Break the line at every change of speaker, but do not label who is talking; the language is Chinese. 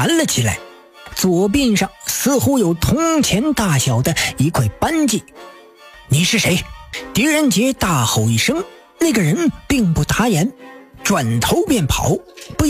弹了起来，左鬓上似乎有铜钱大小的一块斑迹。你是谁？狄仁杰大吼一声，那个人并不答言，转头便跑，不